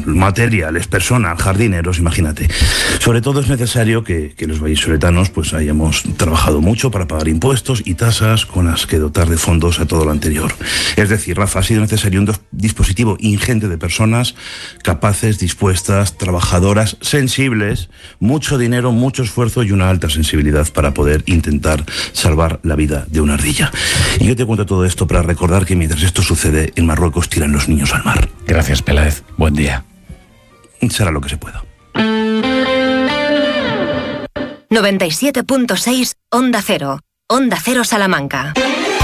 materiales, personal, jardineros, imagínate. Sobre todo es necesario que los vallisoletanos pues hayamos trabajado mucho para pagar impuestos y tasas con las que dotar de fondos a todo lo anterior. Es decir, Rafa, ha sido necesario un dispositivo ingente de personas capaces, dispuestas, trabajadoras, sensibles, mucho dinero, mucho esfuerzo y una alta sensibilidad para poder intentar salvar la vida de una ardilla. Y yo te cuento todo esto para recordar que mientras esto sucede, en Marruecos tiran los niños al mar. Gracias, Peláez. Buen día. Será lo que se pueda. 97.6 Onda Cero. Onda Cero Salamanca.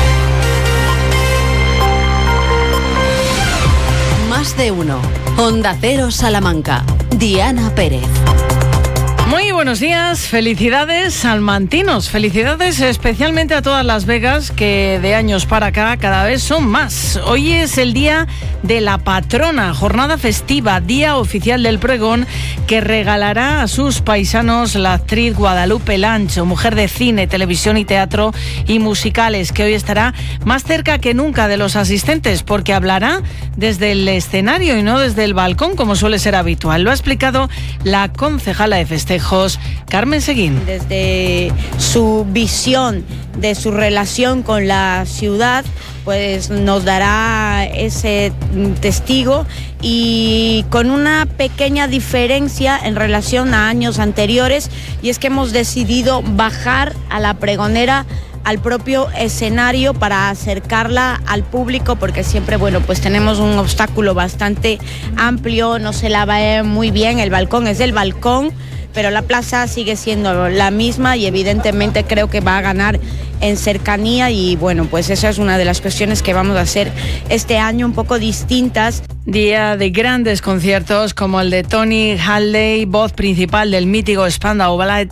Más de uno. Onda Cero Salamanca. Diana Pérez. Muy buenos días, felicidades salmantinos, felicidades especialmente a todas Las Vegas que de años para acá cada vez son más. Hoy es el día de la patrona, jornada festiva, día oficial del pregón que regalará a sus paisanos la actriz Guadalupe Lancho, mujer de cine, televisión y teatro y musicales, que hoy estará más cerca que nunca de los asistentes porque hablará desde el escenario y no desde el balcón como suele ser habitual. Lo ha explicado la concejala de festejos, Carmen Seguín. Desde su visión de su relación con la ciudad, pues nos dará ese testigo y con una pequeña diferencia en relación a años anteriores, y es que hemos decidido bajar a la pregonera al propio escenario para acercarla al público, porque siempre, bueno, pues tenemos un obstáculo bastante amplio, no se la ve muy bien, el balcón es del balcón, pero la plaza sigue siendo la misma y evidentemente creo que va a ganar en cercanía y bueno, pues esa es una de las cuestiones que vamos a hacer este año un poco distintas. Día de grandes conciertos como el de Tony Hadley, voz principal del mítico Spandau Ballet,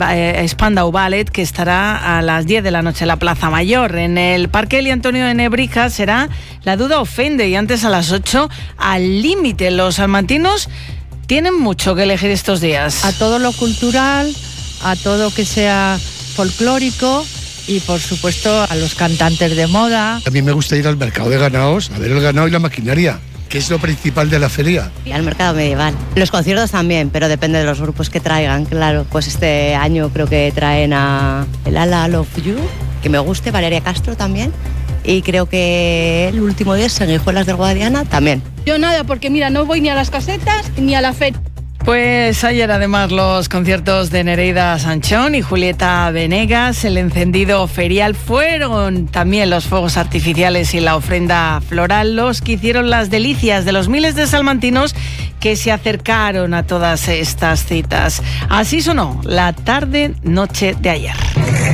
que estará a las 10 de la noche en la Plaza Mayor. En el Parque Eli Antonio de Nebrija será La Duda Ofende y antes a las 8 Al Límite. Los salmantinos tienen mucho que elegir estos días. A todo lo cultural, a todo que sea folclórico y por supuesto a los cantantes de moda. A mí me gusta ir al mercado de ganados, a ver el ganado y la maquinaria, que es lo principal de la feria. Y al mercado medieval. Los conciertos también, pero depende de los grupos que traigan, claro. Pues este año creo que traen a el Ala Love You, que me guste, Valeria Castro también. Y creo que el último día, Sanguijuelas del Guadiana, también. Yo nada, porque mira, no voy ni a las casetas ni a la feria. Pues ayer además los conciertos de Nereida Sanchón y Julieta Venegas, el encendido ferial, fueron también los fuegos artificiales y la ofrenda floral los que hicieron las delicias de los miles de salmantinos que se acercaron a todas estas citas. Así sonó la tarde-noche de ayer.